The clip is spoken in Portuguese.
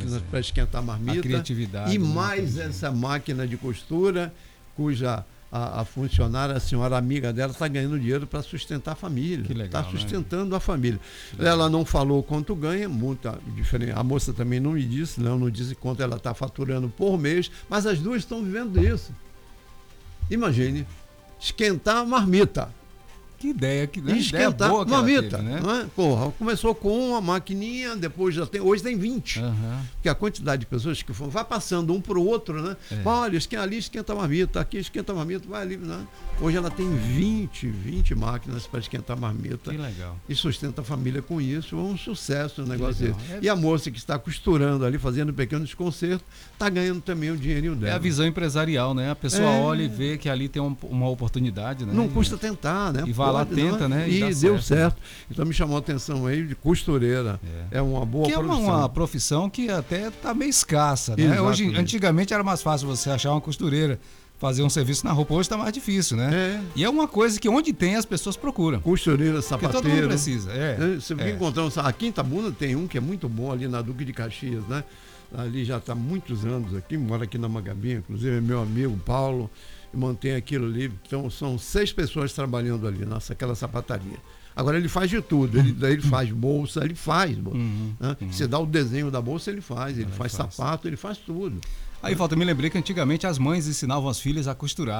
máquinas para esquentar marmita. A criatividade. E mais essa máquina de costura, cuja a funcionária, a senhora amiga dela, está ganhando dinheiro para sustentar a família. Que legal, está sustentando a família. Ela não falou quanto ganha, muito diferente. A moça também não me disse, não disse quanto ela está faturando por mês, mas as duas estão vivendo disso. Imagine, esquentar a marmita. Que ideia esquentar boa que marmita, teve, né? não é? Porra, começou com uma maquininha, depois hoje tem 20. Porque a quantidade de pessoas que vai passando um para o outro, né? Olha, ali esquenta a marmita, aqui esquenta a marmita, vai ali, né? Hoje ela tem 20 máquinas para esquentar a marmita. Que legal. E sustenta a família com isso. É um sucesso o negócio desse. E a moça que está costurando ali, fazendo pequenos concertos, está ganhando também o dinheirinho dela. É a visão empresarial, né? A pessoa olha e vê que ali tem uma oportunidade, né? Não custa tentar, né? E vai lá, tenta, né? E deu certo. Então me chamou a atenção aí de costureira. É uma boa profissão. Que é uma profissão que até está meio escassa, né? Hoje, antigamente era mais fácil você achar uma costureira, fazer um serviço na roupa. Hoje está mais difícil, né? E é uma coisa que onde tem as pessoas procuram. Costureira, sapateiro. Porque todo mundo precisa. Você vai encontrar aqui em Itabuna tem um que é muito bom ali na Duque de Caxias, né? Ali já está há muitos anos aqui, mora aqui na Magabinha, inclusive é meu amigo Paulo, mantém aquilo ali. Então são 6 pessoas trabalhando ali naquela sapataria. Agora ele faz de tudo, ele faz bolsa, ele faz. Né? Você dá o desenho da bolsa, ele faz sapato, ele faz tudo. Aí, Walter, me lembrei que antigamente as mães ensinavam as filhas a costurar.